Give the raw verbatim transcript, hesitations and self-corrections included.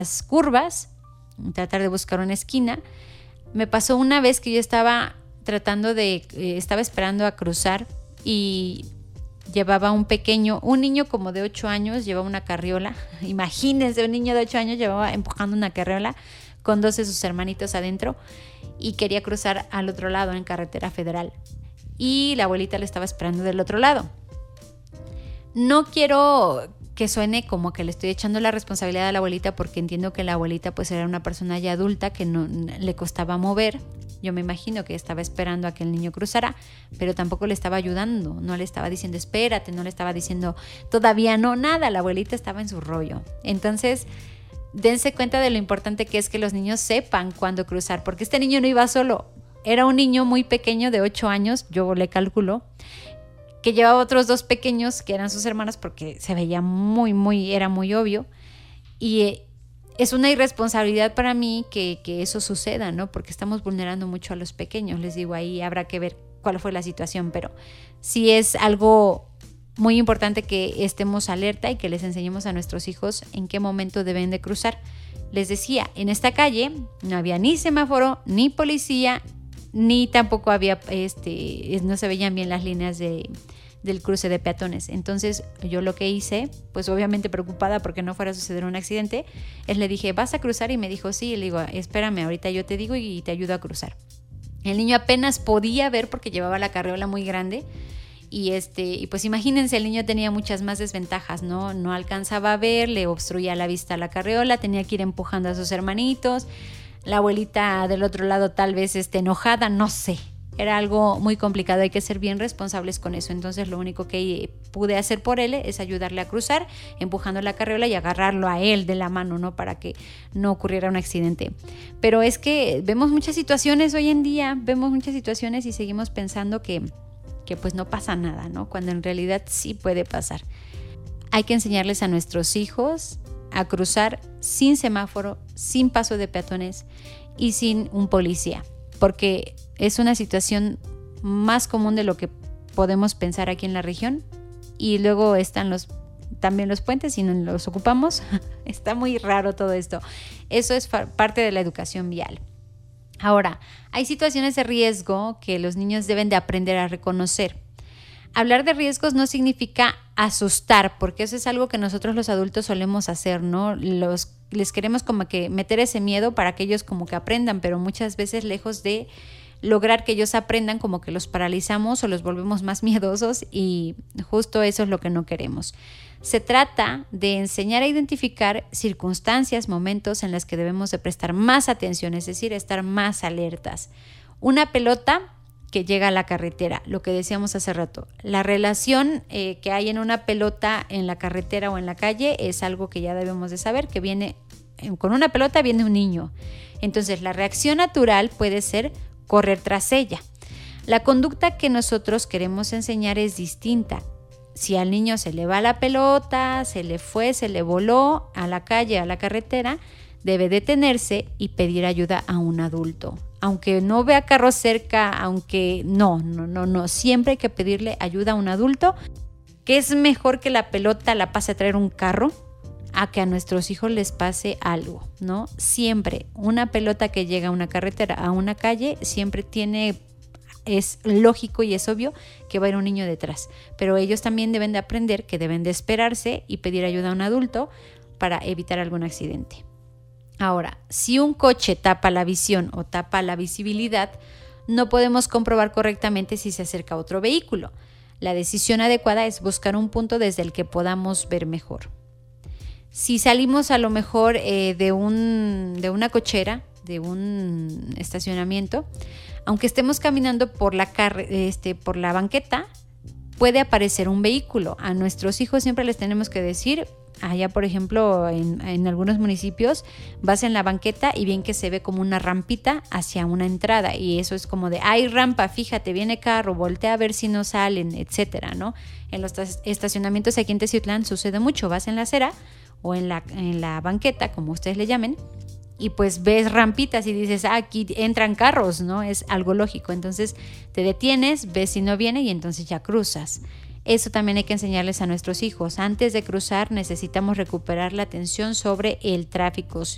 las curvas, tratar de buscar una esquina. Me pasó una vez que yo estaba tratando de, eh, estaba esperando a cruzar y llevaba un pequeño, un niño como de ocho años, llevaba una carriola. Imagínense, un niño de ocho años llevaba empujando una carriola con dos de sus hermanitos adentro y quería cruzar al otro lado en carretera federal. Y la abuelita le estaba esperando del otro lado. No quiero que suene como que le estoy echando la responsabilidad a la abuelita, porque entiendo que la abuelita pues era una persona ya adulta que no le costaba mover. Yo me imagino que estaba esperando a que el niño cruzara, pero tampoco le estaba ayudando, no le estaba diciendo espérate, no le estaba diciendo todavía no, nada, la abuelita estaba en su rollo. Entonces, dense cuenta de lo importante que es que los niños sepan cuándo cruzar, porque este niño no iba solo, era un niño muy pequeño de ocho años, yo le calculo, que llevaba otros dos pequeños que eran sus hermanos, porque se veía muy, muy, era muy obvio, y eh, es una irresponsabilidad para mí que, que eso suceda, ¿no? Porque estamos vulnerando mucho a los pequeños. Les digo, ahí habrá que ver cuál fue la situación, pero sí es algo muy importante que estemos alerta y que les enseñemos a nuestros hijos en qué momento deben de cruzar. Les decía, en esta calle no había ni semáforo, ni policía, ni tampoco había, este, no se veían bien las líneas de, del cruce de peatones. Entonces yo lo que hice, pues obviamente preocupada porque no fuera a suceder un accidente, es le dije, ¿vas a cruzar? Y me dijo, sí. Y le digo, espérame, ahorita yo te digo y te ayudo a cruzar. El niño apenas podía ver porque llevaba la carriola muy grande. Y, este, y pues imagínense, el niño tenía muchas más desventajas, ¿no? No alcanzaba a ver, le obstruía la vista a la carriola, tenía que ir empujando a sus hermanitos. La abuelita del otro lado tal vez esté enojada, no sé. Era algo muy complicado, hay que ser bien responsables con eso. Entonces lo único que pude hacer por él es ayudarle a cruzar, empujando la carriola y agarrarlo a él de la mano, ¿no? Para que no ocurriera un accidente. Pero es que vemos muchas situaciones hoy en día, vemos muchas situaciones y seguimos pensando que, que pues no pasa nada, ¿no? Cuando en realidad sí puede pasar. Hay que enseñarles a nuestros hijos a cruzar sin semáforo, sin paso de peatones y sin un policía, porque es una situación más común de lo que podemos pensar aquí en la región. Y luego están los también los puentes y no los ocupamos. Está muy raro todo esto. Eso es parte de la educación vial. Ahora, hay situaciones de riesgo que los niños deben de aprender a reconocer. Hablar de riesgos no significa asustar, porque eso es algo que nosotros los adultos solemos hacer, ¿no? Los, les queremos como que meter ese miedo para que ellos como que aprendan, pero muchas veces lejos de lograr que ellos aprendan, como que los paralizamos o los volvemos más miedosos, y justo eso es lo que no queremos. Se trata de enseñar a identificar circunstancias, momentos en los que debemos de prestar más atención, es decir, estar más alertas. Una pelota que llega a la carretera, lo que decíamos hace rato. La relación eh, que hay en una pelota en la carretera o en la calle es algo que ya debemos de saber, que viene eh, con una pelota viene un niño. Entonces la reacción natural puede ser correr tras ella. La conducta que nosotros queremos enseñar es distinta. Si al niño se le va la pelota, se le fue, se le voló a la calle, a la carretera, debe detenerse y pedir ayuda a un adulto. Aunque no vea carros cerca, aunque no, no, no, no, siempre hay que pedirle ayuda a un adulto, que es mejor que la pelota la pase a traer un carro a que a nuestros hijos les pase algo, ¿no? Siempre una pelota que llega a una carretera, a una calle, siempre tiene, es lógico y es obvio que va a ir un niño detrás, pero ellos también deben de aprender que deben de esperarse y pedir ayuda a un adulto para evitar algún accidente. Ahora, si un coche tapa la visión o tapa la visibilidad, no podemos comprobar correctamente si se acerca otro vehículo. La decisión adecuada es buscar un punto desde el que podamos ver mejor. Si salimos a lo mejor eh, de, un, de una cochera, de un estacionamiento, aunque estemos caminando por la, car- este, por la banqueta, puede aparecer un vehículo. A nuestros hijos siempre les tenemos que decir, allá por ejemplo en, en algunos municipios vas en la banqueta y bien que se ve como una rampita hacia una entrada, y eso es como de hay rampa, fíjate, viene carro, voltea a ver si no salen, etcétera, ¿no? En los estacionamientos aquí en Teciutlán sucede mucho, vas en la acera o en la, en la banqueta, como ustedes le llamen, y pues ves rampitas y dices, ah, aquí entran carros, ¿no? Es algo lógico. Entonces te detienes, ves si no viene y entonces ya cruzas. Eso también hay que enseñarles a nuestros hijos. Antes de cruzar necesitamos recuperar la atención sobre el tráfico